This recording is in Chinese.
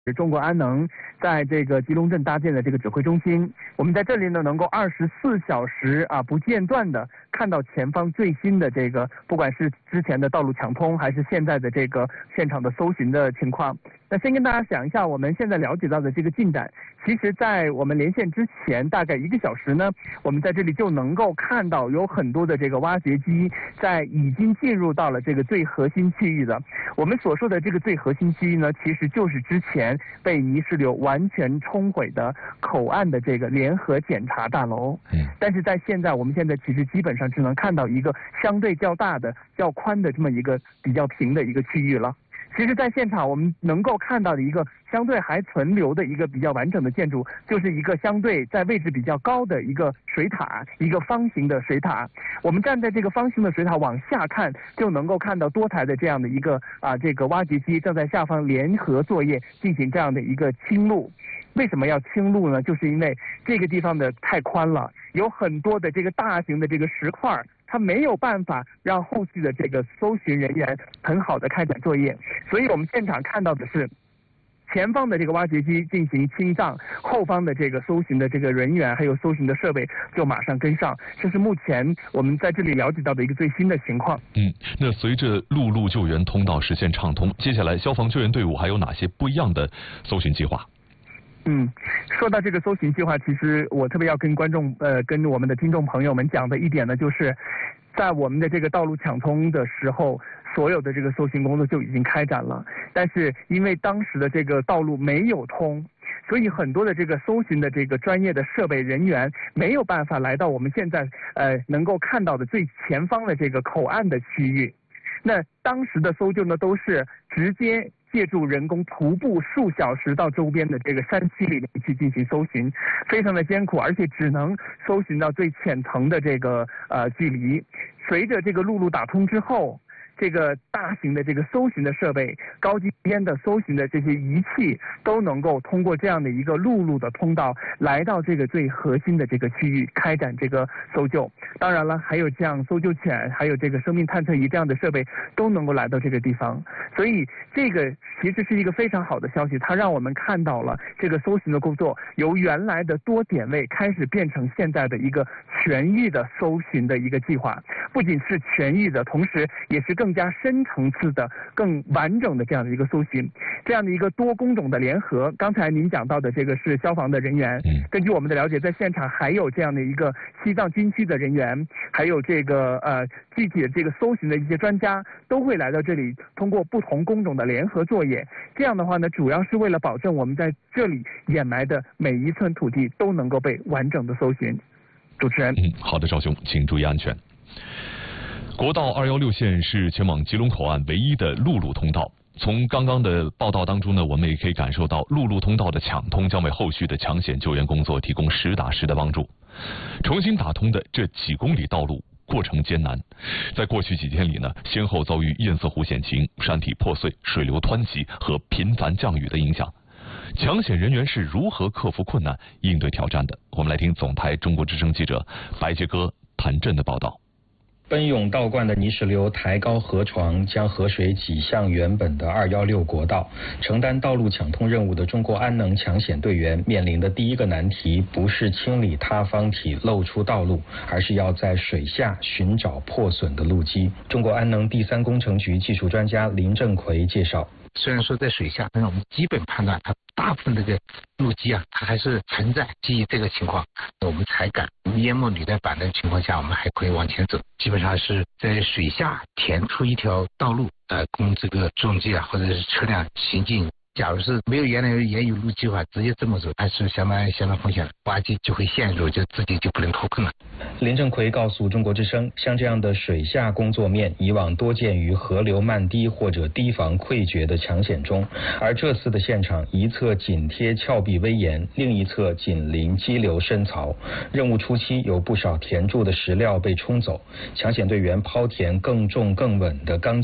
中国安能在这个吉隆镇搭建的这个指挥中心，我们在这里呢能够24小时不间断的看到前方最新的这个，不管是之前的道路抢通，还是现在的这个现场的搜寻的情况。那先跟大家讲一下我们现在了解到的这个进展。其实在我们连线之前大概1个小时呢，我们在这里就能够看到有很多的这个挖掘机已经进入到了这个最核心区域的。我们所说的这个最核心区域呢，其实就是之前被泥石流完全冲毁的口岸的这个联合检查大楼。但是在我们现在其实基本上只能看到一个相对较大的、较宽的这么一个比较平的一个区域了。其实在现场我们能够看到的一个相对还存留的一个比较完整的建筑，就是一个相对在位置比较高的一个水塔，一个方形的水塔。我们站在这个方形的水塔往下看，就能够看到多台的这样的一个这个挖掘机正在下方联合作业，进行这样的一个清路。为什么要清路呢？就是因为这个地方的太宽了，有很多的这个大型的这个石块，它没有办法让后续的这个搜寻人员很好的开展作业，所以我们现场看到的是前方的这个挖掘机进行清障，后方的这个搜寻的这个人员还有搜寻的设备就马上跟上，这是目前我们在这里了解到的一个最新的情况。 那随着陆路救援通道实现畅通，接下来消防救援队伍还有哪些不一样的搜寻计划？ 说到这个搜寻计划，其实我特别要跟跟我们的听众朋友们讲的一点呢，就是在我们的这个道路抢通的时候，所有的这个搜寻工作就已经开展了，但是因为当时的这个道路没有通，所以很多的这个搜寻的这个专业的设备人员没有办法来到我们现在能够看到的最前方的这个口岸的区域。那当时的搜救呢，都是直接借助人工徒步数小时到周边的这个山区里面去进行搜寻，非常的艰苦，而且只能搜寻到最浅层的这个距离。随着这个陆路打通之后，这个大型的这个搜寻的设备、高级边的搜寻的这些仪器都能够通过这样的一个陆路的通道来到这个最核心的这个区域开展这个搜救。当然了，还有像搜救犬还有这个生命探测仪这样的设备都能够来到这个地方，所以这个其实是一个非常好的消息，它让我们看到了这个搜寻的工作由原来的多点位开始变成现在的一个全域的搜寻的一个计划，不仅是全域的，同时也是更加深层次的、更完整的这样的一个搜寻，这样的一个多工种的联合。刚才您讲到的这个是消防的人员，根据我们的了解，在现场还有这样的一个西藏军区的人员，还有这个具体的这个搜寻的一些专家都会来到这里，通过不同工种的联合作业。这样的话呢，主要是为了保证我们在这里掩埋的每一寸土地都能够被完整的搜寻。主持人， 好的，赵兄，请注意安全。国道216线是前往吉隆口岸唯一的陆路通道。从刚刚的报道当中呢，我们也可以感受到陆路通道的抢通将为后续的抢险救援工作提供实打实的帮助。重新打通的这几公里道路过程艰难，在过去几天里呢，先后遭遇堰塞湖险情、山体破碎、水流湍急和频繁降雨的影响。抢险人员是如何克服困难、应对挑战的？我们来听总台中国之声记者白杰哥谭震的报道。 奔涌倒灌的泥石流抬高河床，将河水挤向原本的216国道。承担道路抢通任务的中国安能抢险队员面临的第一个难题，不是清理塌方体露出道路，而是要在水下寻找破损的路基。中国安能第3工程局技术专家林正奎介绍。 虽然说在水下，但是我们基本判断它大部分这个路基它还是存在。基于这个情况，我们才敢淹没履带板的情况下，我们还可以往前走。基本上是在水下填出一条道路，供这个重机或者是车辆行进。假如是没有原来原有路基的话，直接这么走还是相当风险的，挖机就会陷入，就自己就不能脱困了。 林正奎告诉中国之声，像这样的水下工作面以往多见于河流漫堤或者堤防溃决的抢险中，而这次的现场一侧紧贴峭壁危岩，另一侧紧邻激流深槽。任务初期有不少填筑的石料被冲走，抢险队员抛填更重更稳的钢